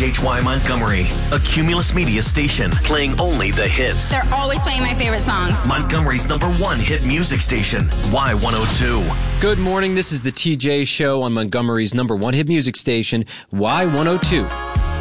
WHHY Montgomery, a Cumulus Media station playing only the hits. They're always playing my favorite songs. Montgomery's #1 hit music station, Y102. Good morning. This is the TJ Show on Montgomery's #1 hit music station, Y102.